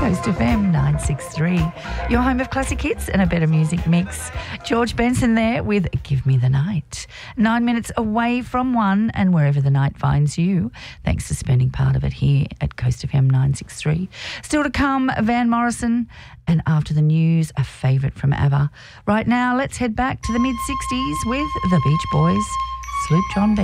Coast FM 963. Your home of classic hits and a better music mix. George Benson there with Give Me the Night. 9 minutes away from 1 and wherever the night finds you. Thanks for spending part of it here at Coast FM 963. Still to come, Van Morrison, and after the news, a favourite from ABBA. Right now, let's head back to the mid-60s with the Beach Boys, Sloop John B.